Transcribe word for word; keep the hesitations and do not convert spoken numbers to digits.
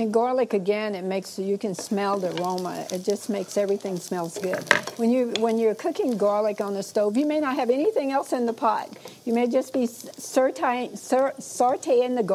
And garlic, again, it makes you can smell the aroma. It just makes everything smells good. When you when you're cooking garlic on the stove, you may not have anything else in the pot. You may just be sauteing, sauteing the garlic.